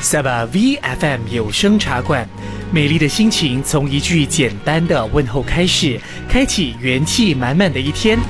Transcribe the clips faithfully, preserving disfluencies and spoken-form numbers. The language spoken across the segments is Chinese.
Sabah V F M 有声茶馆，美丽的心情从一句简单的问候开始，开启元气满满的一天。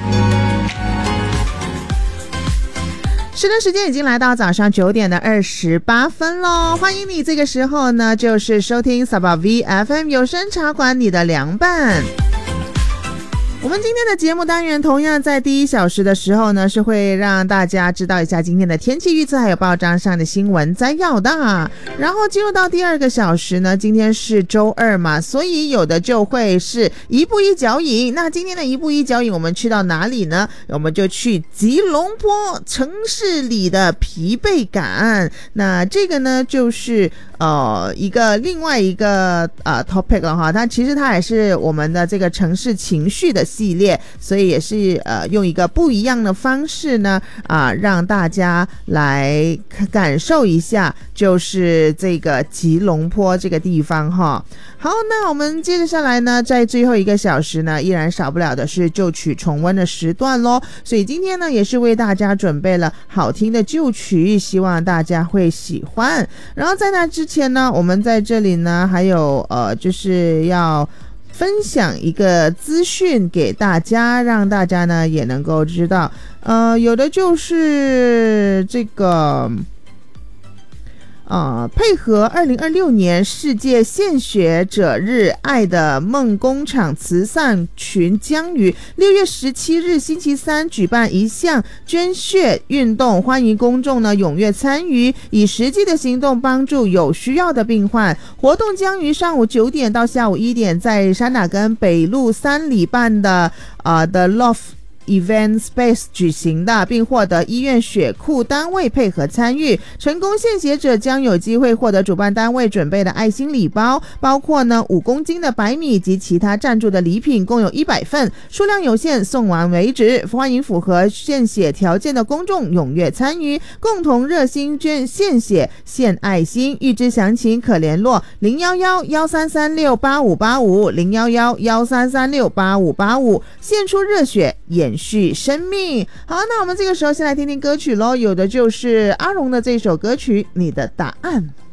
时的时间已经来到早上九点的二十八分喽，欢迎你这个时候呢，就是收听 Sabah V F M 有声茶馆你的凉拌。我们今天的节目单元同样在第一小时的时候呢，是会让大家知道一下今天的天气预测，还有报章上的新闻摘要的。然后进入到第二个小时呢，今天是周二嘛，所以有的就会是一步一脚印。那今天的一步一脚印，我们去到哪里呢？我们就去吉隆坡城市里的疲惫感。那这个呢，就是呃一个另外一个呃 topic 了哈，它其实它也是我们的这个城市情绪的系列，所以也是呃用一个不一样的方式呢啊、呃，让大家来感受一下，就是这个吉隆坡这个地方哈。好，那我们接着下来呢，在最后一个小时呢，依然少不了的是旧曲重温的时段咯。所以今天呢，也是为大家准备了好听的旧曲，希望大家会喜欢。然后在那之前呢，我们在这里呢，还有呃，就是要分享一个资讯给大家，让大家呢也能够知道，呃，有的就是这个。呃，配合二零二六年世界献血者日，爱的梦工厂慈善群将于六月十七日星期三举办一项捐血运动，欢迎公众呢踊跃参与，以实际的行动帮助有需要的病患。活动将于上午九点到下午一点，在山打根北路三里半的呃的 Loft Event Space 举行的，并获得医院血库单位配合参与。成功献血者将有机会获得主办单位准备的爱心礼包，包括呢五公斤的白米及其他赞助的礼品，共有一百份，数量有限，送完为止。欢迎符合献血条件的公众踊跃参与，共同热心捐献血献爱心。预知详情可联络零一一一三三六八五八五 零一一一三三六八五八五，献出热血，延续生命。好，那我们这个时候先来听听歌曲咯，有的就是阿荣的这首歌曲《你的答案》。